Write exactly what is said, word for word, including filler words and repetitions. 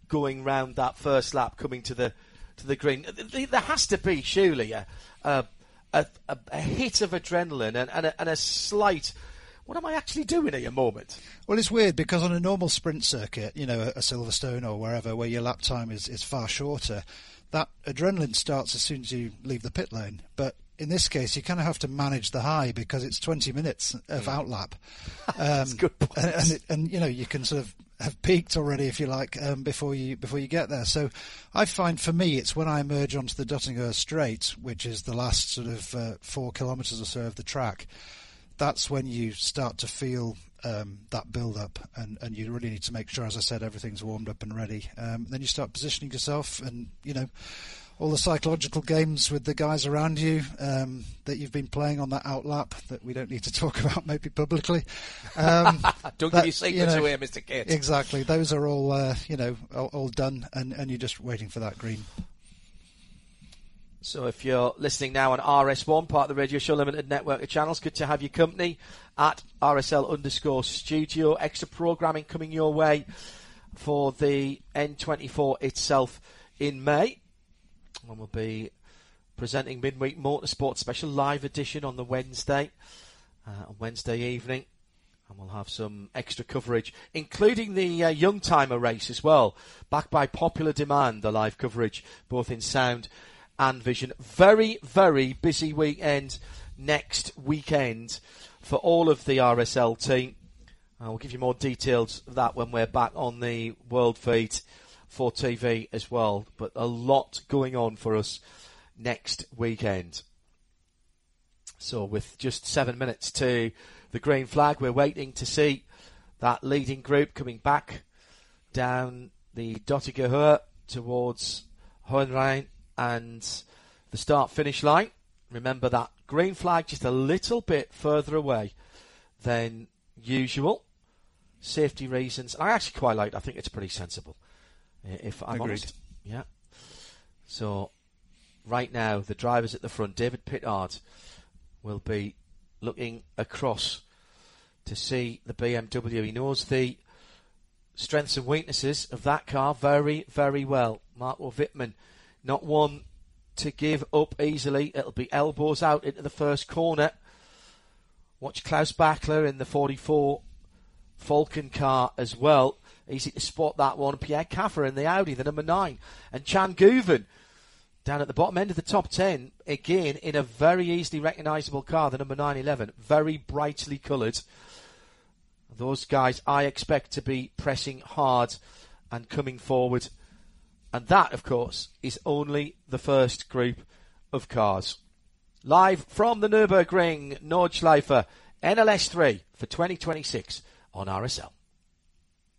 going round that first lap, coming to the to the green. There has to be, surely, a a, a, a hit of adrenaline and, and, a, and a slight, what am I actually doing here moment? Well, it's weird because on a normal sprint circuit, you know, a Silverstone or wherever, where your lap time is, is far shorter, that adrenaline starts as soon as you leave the pit lane. But in this case, you kind of have to manage the high because it's twenty minutes of mm. outlap. Um, That's a good point. And, and, it, and, you know, you can sort of have peaked already, if you like, um, before you before you get there. So I find for me, it's when I emerge onto the Döttinger Straight, which is the last sort of uh, four kilometres or so of the track, that's when you start to feel um, that build-up, and, and you really need to make sure, as I said, everything's warmed up and ready. Um, then you start positioning yourself, and, you know, all the psychological games with the guys around you um, that you've been playing on that outlap that we don't need to talk about maybe publicly. Um, don't that, give your secrets you know, away, Mister Kit. Exactly. Those are all, uh, you know, all, all done, and, and you're just waiting for that green. So if you're listening now on R S one, part of the Radio Show Limited network of channels, good to have your company at R S L underscore studio. Extra programming coming your way for the N twenty-four itself in May. And we'll be presenting Midweek Motorsport Special live edition on the Wednesday, uh, on Wednesday evening. And we'll have some extra coverage, including the uh, Young Timer race as well, backed by popular demand, the live coverage, both in sound and vision. Very, very busy weekend next weekend for all of the R S L team. Uh, we'll give you more details of that when we're back on the World Feed for T V as well. But a lot going on for us next weekend. So with just seven minutes to the green flag, we're waiting to see that leading group coming back down the Döttinger Höhe towards Hohenrhein and the start-finish line. Remember that green flag just a little bit further away than usual. Safety reasons. I actually quite like it. I think it's pretty sensible, if I'm Agreed. honest. Yeah. So, right now, the drivers at the front, David Pittard, will be looking across to see the B M W. He knows the strengths and weaknesses of that car very, very well. Marco Wittmann, not one to give up easily. It'll be elbows out into the first corner. Watch Klaus Bachler in the forty-four Falcon car as well. Easy to spot that one. Pierre Caffer in the Audi, the number nine. And Chan Guven down at the bottom end of the top ten, again in a very easily recognisable car, the number nine eleven. Very brightly coloured. Those guys I expect to be pressing hard and coming forward. And that, of course, is only the first group of cars. Live from the Nürburgring, Nordschleife, N L S three for twenty twenty-six on R S L.